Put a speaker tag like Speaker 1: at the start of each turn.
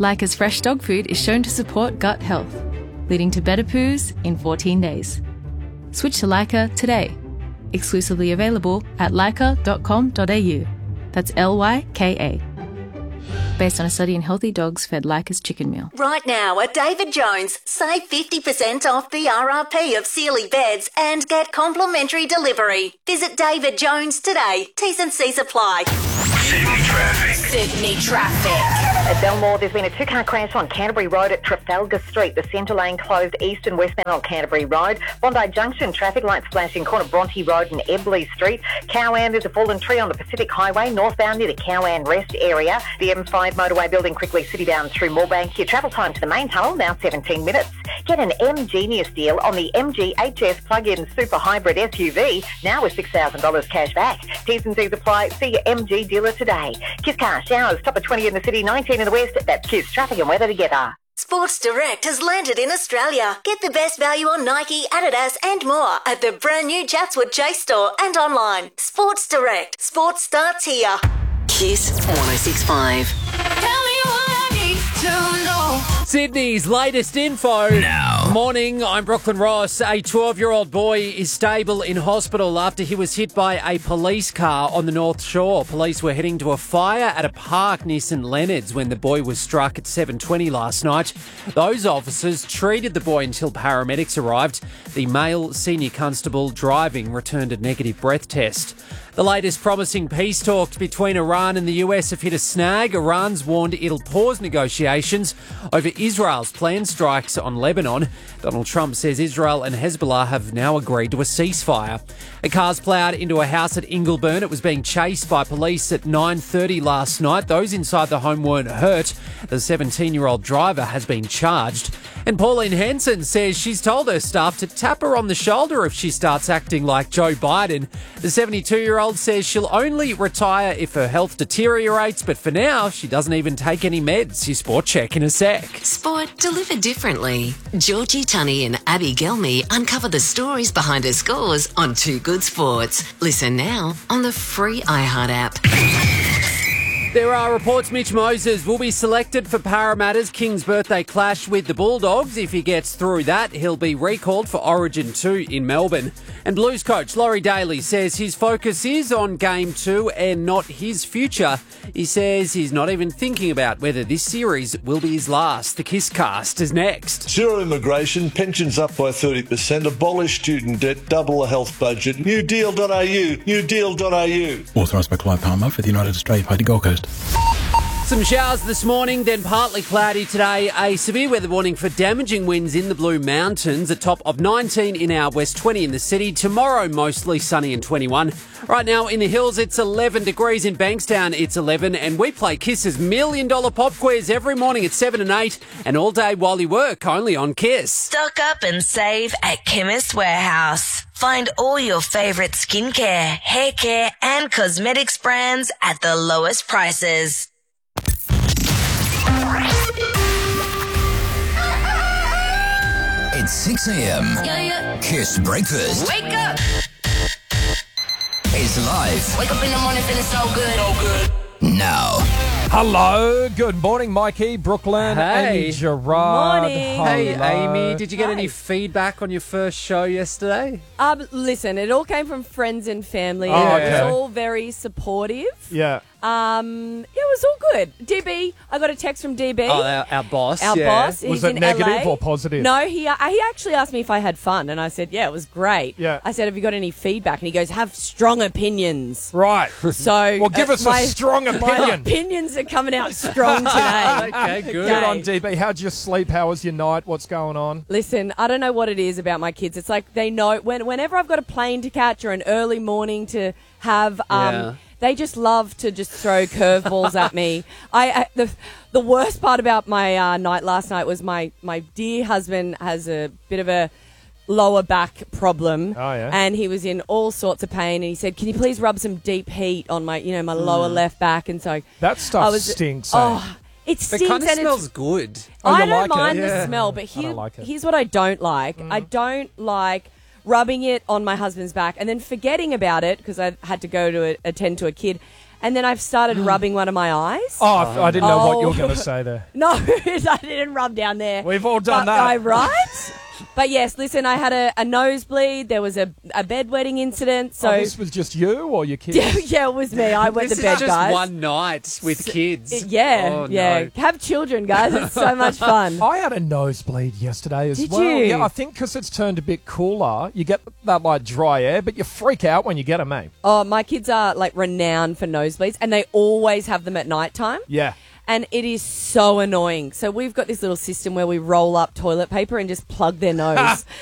Speaker 1: Leica's fresh dog food is shown to support gut health, leading to better poos in 14 days. Switch to Leica today. Exclusively available at leica.com.au. That's Lyka. Based on a study in healthy dogs fed Leica's chicken meal.
Speaker 2: Right now at David Jones, save 50% off the RRP of Sealy beds and get complimentary delivery. Visit David Jones today. T's and C's apply.
Speaker 3: Sydney traffic.
Speaker 4: At Belmore, there's been a two-car crash on Canterbury Road at Trafalgar Street. The centre lane closed east and westbound on Canterbury Road. Bondi Junction, traffic lights flashing corner Bronte Road and Ebley Street. Cowan, there's a fallen tree on the Pacific Highway, northbound near the Cowan Rest area. The M5 motorway building quickly citybound through Moorebank. Your travel time to the main tunnel, now 17 minutes. Get an M-Genius deal on the MG HS plug-in super hybrid SUV, now with $6,000 cash back. T's and C's apply. See your MG dealer today. Kiss Car Showers, top of 20 in the city, 19 in the west. That's Kiss Traffic and Weather together.
Speaker 2: Sports Direct has landed in Australia. Get the best value on Nike, Adidas and more at the brand new Chatswood Chase store and online. Sports Direct. Sports starts here.
Speaker 3: Kiss 106.5.
Speaker 5: Tell me what I need to know.
Speaker 6: Sydney's latest info.
Speaker 7: Now.
Speaker 6: Morning, I'm Brooklyn Ross. A 12-year-old boy is stable in hospital after he was hit by a police car on the North Shore. Police were heading to a fire at a park near St Leonard's when the boy was struck at 7:20 last night. Those officers treated the boy until paramedics arrived. The male senior constable driving returned a negative breath test. The latest promising peace talks between Iran and the US have hit a snag. Iran's warned it'll pause negotiations over Israel's planned strikes on Lebanon. Donald Trump says Israel and Hezbollah have now agreed to a ceasefire. A car's ploughed into a house at Ingleburn. It was being chased by police at 9:30 last night. Those inside the home weren't hurt. The 17-year-old driver has been charged. And Pauline Hanson says she's told her staff to tap her on the shoulder if she starts acting like Joe Biden. The 72-year-old says she'll only retire if her health deteriorates, but for now, she doesn't even take any meds. Your Sport Check in a sec.
Speaker 3: Sport delivered differently. Georgie Tunney and Abby Gelmy uncover the stories behind her scores on Too Good Sports. Listen now on the free iHeart app.
Speaker 6: There are reports Mitch Moses will be selected for Parramatta's King's birthday clash with the Bulldogs. If he gets through that, he'll be recalled for Origin 2 in Melbourne. And Blues coach Laurie Daly says his focus is on Game 2 and not his future. He says he's not even thinking about whether this series will be his last. The Kiss Cast is next.
Speaker 8: Zero immigration, pensions up by 30%, abolish student debt, double the health budget, newdeal.au, newdeal.au.
Speaker 7: Authorised by Clive Palmer for the United Australia Party Gold Coast.
Speaker 6: Some showers this morning, then partly cloudy today. A severe weather warning for damaging winds in the Blue Mountains. A top of 19 in our west, 20 in the city. Tomorrow, mostly sunny and 21. Right now in the hills, it's 11 degrees. In Bankstown, it's 11. And we play Kiss's $1 Million Pop Quiz every morning at 7 and 8. And all day while you work, only on Kiss.
Speaker 9: Stock up and save at Chemist Warehouse. Find all your favourite skincare, hair care and cosmetics brands at the lowest prices.
Speaker 7: It's 6 a.m. Kiss Breakfast
Speaker 5: Wake up.
Speaker 7: is live
Speaker 5: Wake up in the morning feeling so good.
Speaker 7: now.
Speaker 10: Hello, good morning, Mikey, Brooklyn,
Speaker 6: Hey.
Speaker 10: Amy, Gerard.
Speaker 11: Morning.
Speaker 6: Hey,
Speaker 10: Hello.
Speaker 6: Amy, did you get any
Speaker 11: Hi.
Speaker 6: feedback on your first show yesterday?
Speaker 11: Listen, it all came from friends and family.
Speaker 10: Oh,
Speaker 11: It
Speaker 10: okay.
Speaker 11: was all very supportive.
Speaker 10: Yeah.
Speaker 11: It was all good. DB, I got a text from DB.
Speaker 6: Oh, our boss.
Speaker 11: Our
Speaker 6: yeah.
Speaker 11: boss.
Speaker 10: Was
Speaker 11: He's
Speaker 10: it
Speaker 11: in
Speaker 10: negative
Speaker 11: LA.
Speaker 10: or positive?
Speaker 11: No, he actually asked me if I had fun, and I said, yeah, it was great.
Speaker 10: Yeah.
Speaker 11: I said, have you got any feedback? And he goes, have strong opinions.
Speaker 10: Right.
Speaker 11: So,
Speaker 10: Well, give us a strong
Speaker 11: My
Speaker 10: opinion.
Speaker 11: opinions are coming out strong today.
Speaker 6: Okay, good.
Speaker 10: Good on DB. How'd you sleep? How was your night? What's going on?
Speaker 11: Listen, I don't know what it is about my kids. It's like they know whenever I've got a plane to catch or an early morning to have,
Speaker 6: Yeah.
Speaker 11: they just love to just throw curveballs at me. The worst part about my night last night was my dear husband has a bit of a lower back problem.
Speaker 10: Oh, yeah?
Speaker 11: And he was in all sorts of pain, and he said, can you please rub some deep heat on my, my lower left back? And so
Speaker 10: That stuff
Speaker 11: I was,
Speaker 10: stinks. eh?
Speaker 11: Oh, it
Speaker 6: It
Speaker 11: stinks.
Speaker 6: kind of
Speaker 11: and
Speaker 6: smells
Speaker 11: it's,
Speaker 6: good.
Speaker 10: Oh,
Speaker 11: I
Speaker 10: you
Speaker 11: don't
Speaker 10: like it?
Speaker 11: mind
Speaker 10: Yeah.
Speaker 11: the smell, but
Speaker 10: I don't like it.
Speaker 11: here's what I don't like. I don't like rubbing it on my husband's back and then forgetting about it because I had to go to attend to a kid, And then I've started rubbing one of my eyes.
Speaker 10: Oh, I didn't know what you were going to say there.
Speaker 11: No, I didn't rub down there.
Speaker 10: We've all done that.
Speaker 11: Right? But yes, listen, I had a nosebleed. There was a bedwetting incident. So
Speaker 10: this was just you or your kids?
Speaker 11: Yeah, it was me. I went to bed,
Speaker 6: This is just one night with kids.
Speaker 11: Yeah,
Speaker 6: Oh,
Speaker 11: yeah.
Speaker 6: no.
Speaker 11: Have children, guys. It's so much fun.
Speaker 10: I had a nosebleed yesterday as
Speaker 11: Did
Speaker 10: well.
Speaker 11: you?
Speaker 10: Yeah, I think because it's turned a bit cooler, you get that like dry air, but you freak out when you get them, mate.
Speaker 11: Oh, my kids are like renowned for nosebleeds, and they always have them at night time.
Speaker 10: Yeah.
Speaker 11: And it is so annoying. So we've got this little system where we roll up toilet paper and just plug their nose.